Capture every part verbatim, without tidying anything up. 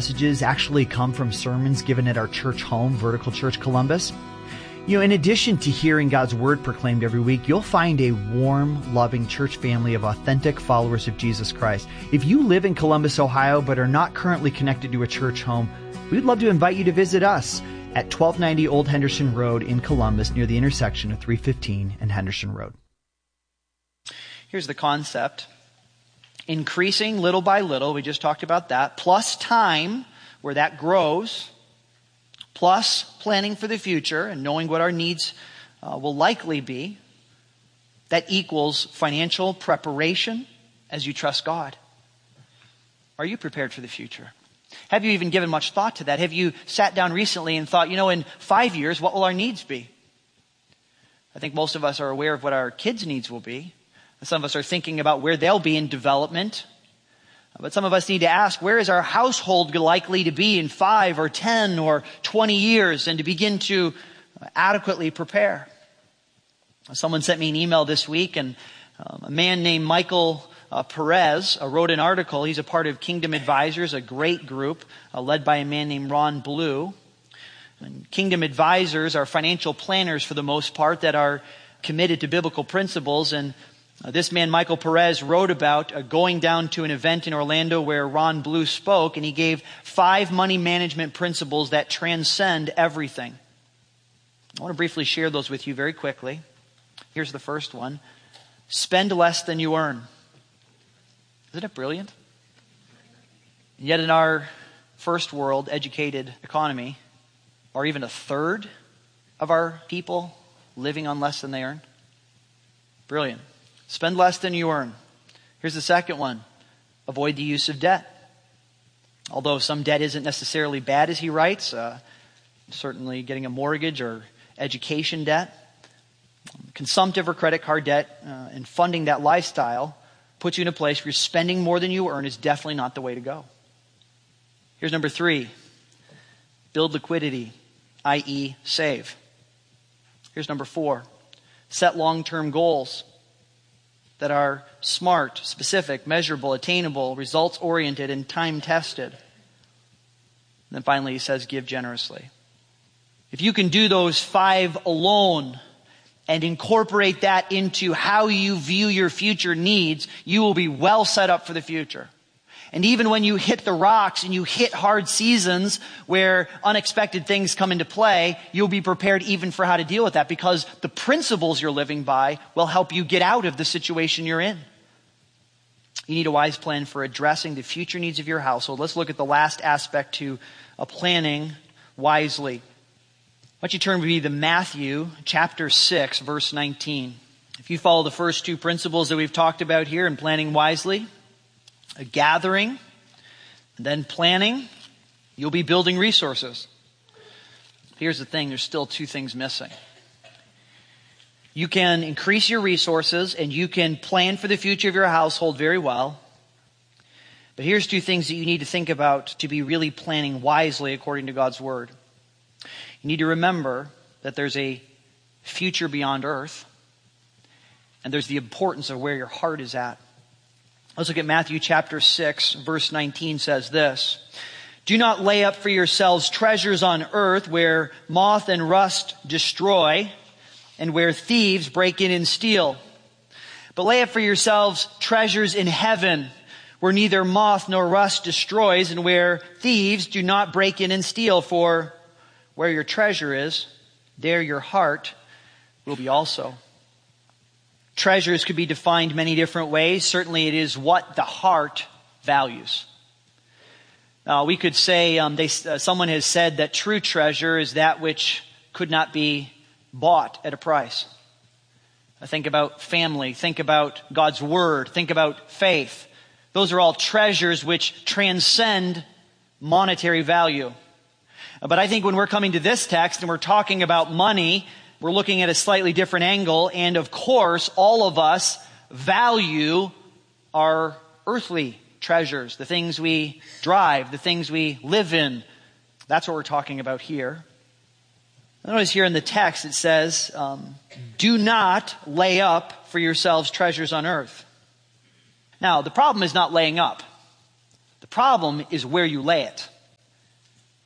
messages actually come from sermons given at our church home, Vertical Church Columbus. You know, in addition to hearing God's Word proclaimed every week, you'll find a warm, loving church family of authentic followers of Jesus Christ. If you live in Columbus, Ohio, but are not currently connected to a church home, we'd love to invite you to visit us at twelve ninety Old Henderson Road in Columbus, near the intersection of three fifteen and Henderson Road. Here's the concept. Increasing little by little, we just talked about that, plus time where that grows, plus planning for the future and knowing what our needs uh, will likely be, that equals financial preparation as you trust God. Are you prepared for the future? Have you even given much thought to that? Have you sat down recently and thought, you know, in five years, what will our needs be? I think most of us are aware of what our kids' needs will be. Some of us are thinking about where they'll be in development. But some of us need to ask, where is our household likely to be in five or ten or twenty years, and to begin to adequately prepare? Someone sent me an email this week, and um, a man named Michael uh, Perez uh, wrote an article. He's a part of Kingdom Advisors, a great group uh, led by a man named Ron Blue. And Kingdom Advisors are financial planners for the most part that are committed to biblical principles. And Uh, this man, Michael Perez, wrote about uh, going down to an event in Orlando where Ron Blue spoke, and he gave five money management principles that transcend everything. I want to briefly share those with you very quickly. Here's the first one. Spend less than you earn. Isn't it brilliant? And yet in our first world educated economy, are even a third of our people living on less than they earn? Brilliant. Spend less than you earn. Here's the second one. Avoid the use of debt. Although some debt isn't necessarily bad, as he writes, uh, certainly getting a mortgage or education debt, consumptive or credit card debt, uh, and funding that lifestyle puts you in a place where you're spending more than you earn is definitely not the way to go. Here's number three. Build liquidity, that is save. Here's number four. Set long-term goals that are smart, specific, measurable, attainable, results-oriented, and time-tested. And then finally he says, give generously. If you can do those five alone and incorporate that into how you view your future needs, you will be well set up for the future. And even when you hit the rocks and you hit hard seasons where unexpected things come into play, you'll be prepared even for how to deal with that, because the principles you're living by will help you get out of the situation you're in. You need a wise plan for addressing the future needs of your household. Let's look at the last aspect to a planning wisely. Why don't you turn with me to Matthew chapter six, verse nineteen. If you follow the first two principles that we've talked about here in planning wisely, a gathering, and then planning, you'll be building resources. Here's the thing, there's still two things missing. You can increase your resources and you can plan for the future of your household very well. But here's two things that you need to think about to be really planning wisely according to God's Word. You need to remember that there's a future beyond earth, and there's the importance of where your heart is at. Let's look at Matthew chapter six, verse nineteen says this. Do not lay up for yourselves treasures on earth where moth and rust destroy and where thieves break in and steal. But lay up for yourselves treasures in heaven where neither moth nor rust destroys and where thieves do not break in and steal. For where your treasure is, there your heart will be also. Treasures could be defined many different ways. Certainly it is what the heart values. Uh, we could say, um, they, uh, someone has said that true treasure is that which could not be bought at a price. I think about family, think about God's Word, think about faith. Those are all treasures which transcend monetary value. But I think when we're coming to this text and we're talking about money, we're looking at a slightly different angle. And of course, all of us value our earthly treasures, the things we drive, the things we live in. That's what we're talking about here. Notice here in the text it says, um, do not lay up for yourselves treasures on earth. Now, the problem is not laying up. The problem is where you lay it.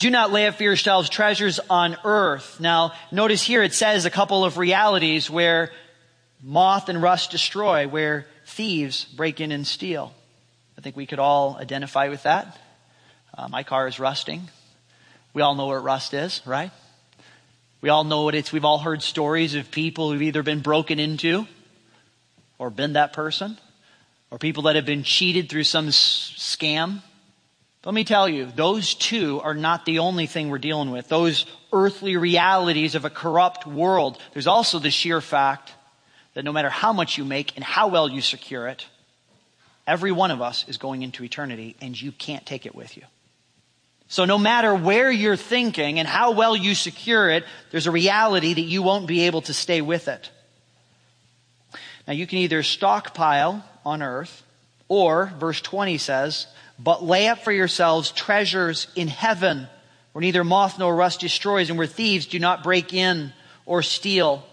Do not lay up for yourselves treasures on earth. Now, notice here it says a couple of realities where moth and rust destroy, where thieves break in and steal. I think we could all identify with that. Uh, my car is rusting. We all know what rust is, right? We all know what it's. We've all heard stories of people who've either been broken into or been that person, or people that have been cheated through some s- scam. Let me tell you, those two are not the only thing we're dealing with. Those earthly realities of a corrupt world. There's also the sheer fact that no matter how much you make and how well you secure it, every one of us is going into eternity and you can't take it with you. So no matter where you're thinking and how well you secure it, there's a reality that you won't be able to stay with it. Now you can either stockpile on earth, or verse twenty says, but lay up for yourselves treasures in heaven, where neither moth nor rust destroys, and where thieves do not break in or steal.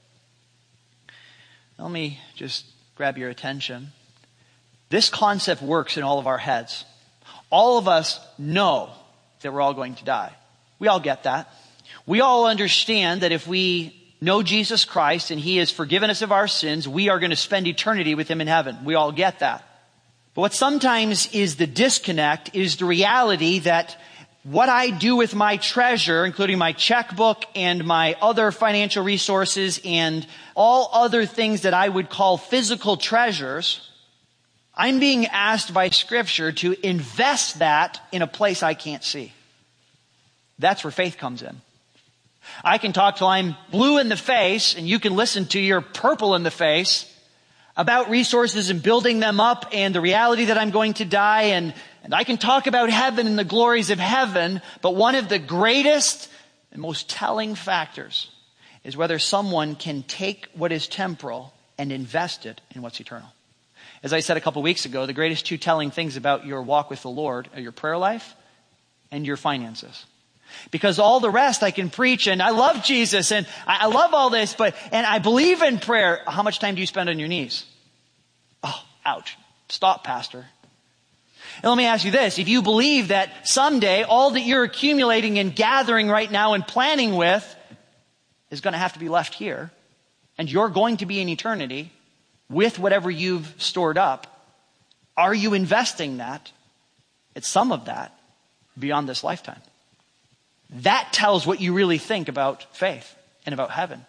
Let me just grab your attention. This concept works in all of our heads. All of us know that we're all going to die. We all get that. We all understand that if we know Jesus Christ and He has forgiven us of our sins, we are going to spend eternity with Him in heaven. We all get that. But what sometimes is the disconnect is the reality that what I do with my treasure, including my checkbook and my other financial resources and all other things that I would call physical treasures, I'm being asked by Scripture to invest that in a place I can't see. That's where faith comes in. I can talk till I'm blue in the face, and you can listen to your purple in the face about resources and building them up and the reality that I'm going to die. And, and I can talk about heaven and the glories of heaven. But one of the greatest and most telling factors is whether someone can take what is temporal and invest it in what's eternal. As I said a couple weeks ago, the greatest two telling things about your walk with the Lord are your prayer life and your finances. Because all the rest I can preach, and I love Jesus and I love all this, but, and I believe in prayer. How much time do you spend on your knees? Oh, ouch. Stop, Pastor. And let me ask you this. If you believe that someday all that you're accumulating and gathering right now and planning with is going to have to be left here, and you're going to be in eternity with whatever you've stored up, are you investing that, it's some of that, beyond this lifetime? That tells what you really think about faith and about heaven.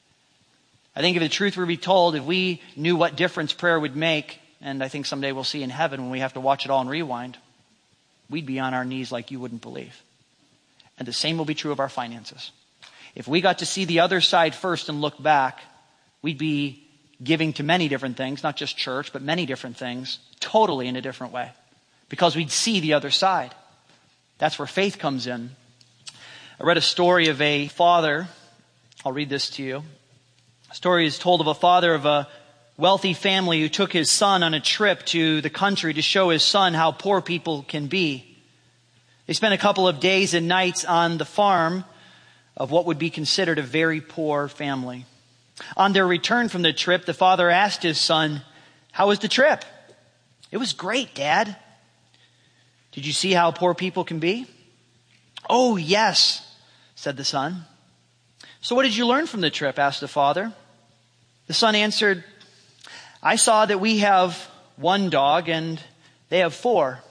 I think if the truth were to be told, if we knew what difference prayer would make, and I think someday we'll see in heaven when we have to watch it all and rewind, we'd be on our knees like you wouldn't believe. And the same will be true of our finances. If we got to see the other side first and look back, we'd be giving to many different things, not just church, but many different things, totally in a different way. Because we'd see the other side. That's where faith comes in. I read a story of a father. I'll read this to you. A story is told of a father of a wealthy family who took his son on a trip to the country to show his son how poor people can be. They spent a couple of days and nights on the farm of what would be considered a very poor family. On their return from the trip, the father asked his son, "How was the trip?" "It was great, Dad." "Did you see how poor people can be?" "Oh, yes," said the son. "So what did you learn from the trip?" asked the father. The son answered, "I saw that we have one dog and they have four.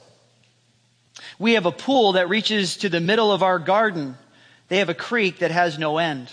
We have a pool that reaches to the middle of our garden. They have a creek that has no end.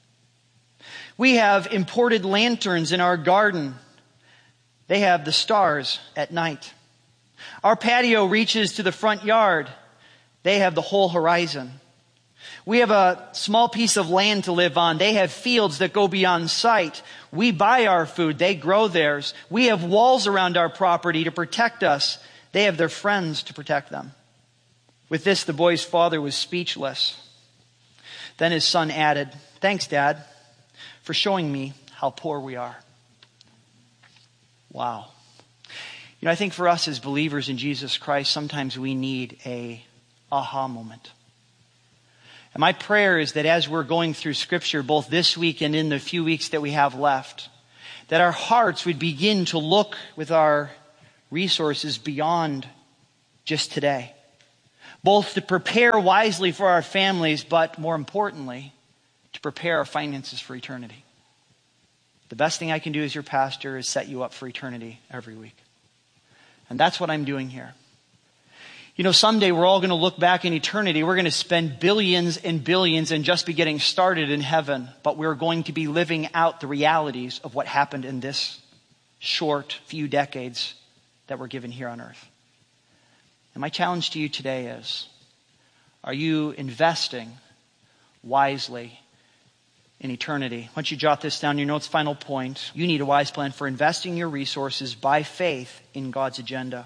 We have imported lanterns in our garden. They have the stars at night. Our patio reaches to the front yard. They have the whole horizon. We have a small piece of land to live on. They have fields that go beyond sight. We buy our food. They grow theirs. We have walls around our property to protect us. They have their friends to protect them." With this, the boy's father was speechless. Then his son added, "Thanks, Dad, for showing me how poor we are." Wow. You know, I think for us as believers in Jesus Christ, sometimes we need a aha moment. And my prayer is that as we're going through Scripture, both this week and in the few weeks that we have left, that our hearts would begin to look with our resources beyond just today. both to prepare wisely for our families, but more importantly, to prepare our finances for eternity. The best thing I can do as your pastor is set you up for eternity every week. And that's what I'm doing here. You know, someday we're all going to look back in eternity. We're going to spend billions and billions and just be getting started in heaven. But we're going to be living out the realities of what happened in this short few decades that we're given here on earth. And my challenge to you today is, are you investing wisely in eternity? Why don't you jot this down in your notes? Final point. You need a wise plan for investing your resources by faith in God's agenda.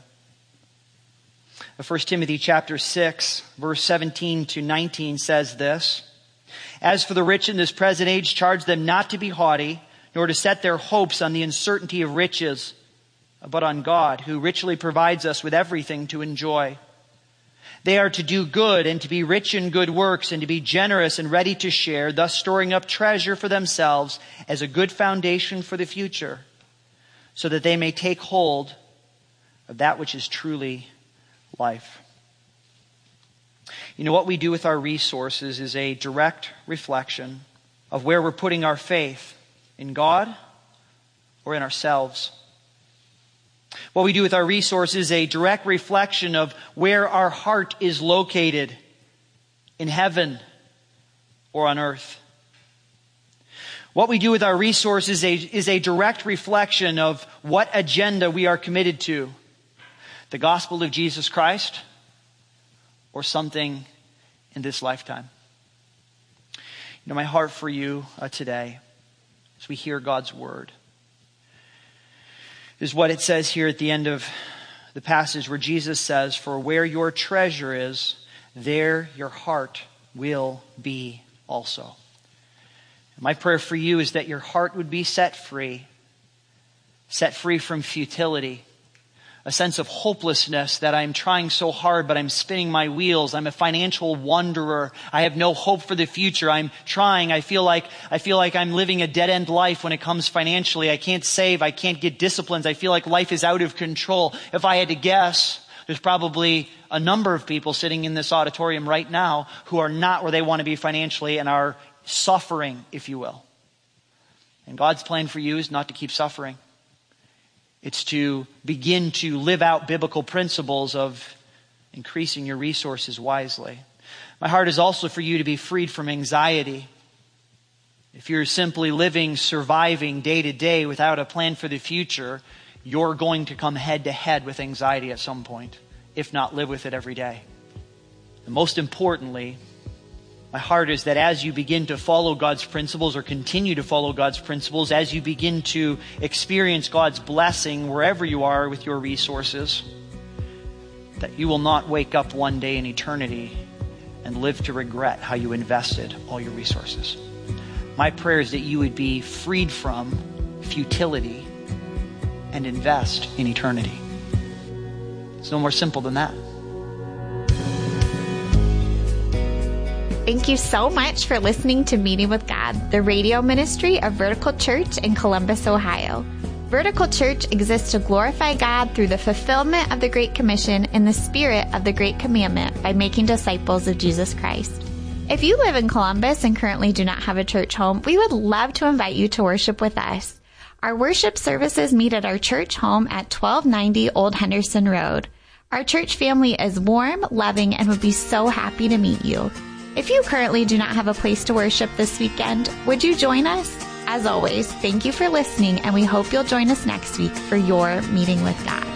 First Timothy chapter six, verse seventeen to nineteen says this: As for the rich in this present age, charge them not to be haughty, nor to set their hopes on the uncertainty of riches, but on God, who richly provides us with everything to enjoy. They are to do good and to be rich in good works and to be generous and ready to share, thus storing up treasure for themselves as a good foundation for the future, so that they may take hold of that which is truly life. You know, what we do with our resources is a direct reflection of where we're putting our faith, in God or in ourselves. What we do with our resources is a direct reflection of where our heart is located, in heaven or on earth. What we do with our resources is a, is a direct reflection of what agenda we are committed to. The gospel of Jesus Christ or something in this lifetime. You know, my heart for you uh, today, as we hear God's word, is what it says here at the end of the passage where Jesus says, "For where your treasure is, there your heart will be also." And my prayer for you is that your heart would be set free, set free from futility, a sense of hopelessness that I'm trying so hard, but I'm spinning my wheels. I'm a financial wanderer. I have no hope for the future. I'm trying. I feel like, I feel like I'm living a dead-end life when it comes financially. I can't save. I can't get disciplines. I feel like life is out of control. If I had to guess, there's probably a number of people sitting in this auditorium right now who are not where they want to be financially and are suffering, if you will. And God's plan for you is not to keep suffering. It's to begin to live out biblical principles of increasing your resources wisely. My heart is also for you to be freed from anxiety. If you're simply living, surviving day to day without a plan for the future, you're going to come head to head with anxiety at some point, if not live with it every day. And most importantly, my heart is that as you begin to follow God's principles or continue to follow God's principles, as you begin to experience God's blessing wherever you are with your resources, that you will not wake up one day in eternity and live to regret how you invested all your resources. My prayer is that you would be freed from futility and invest in eternity. It's no more simple than that. Thank you so much for listening to Meeting with God, the radio ministry of Vertical Church in Columbus, Ohio. Vertical Church exists to glorify God through the fulfillment of the Great Commission in the spirit of the Great Commandment by making disciples of Jesus Christ. If you live in Columbus and currently do not have a church home, we would love to invite you to worship with us. Our worship services meet at our church home at twelve ninety Old Henderson Road. Our church family is warm, loving, and would be so happy to meet you. If you currently do not have a place to worship this weekend, would you join us? As always, thank you for listening, and we hope you'll join us next week for your Meeting with God.